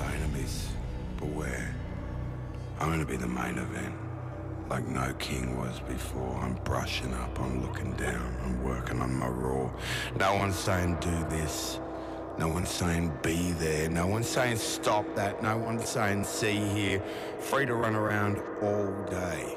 enemies, beware. I'm gonna be the main event, like no king was before. I'm brushing up, I'm looking down, I'm working on my raw. No one's saying do this, no one's saying be there, no one's saying stop that, no one's saying see here. Free to run around all day.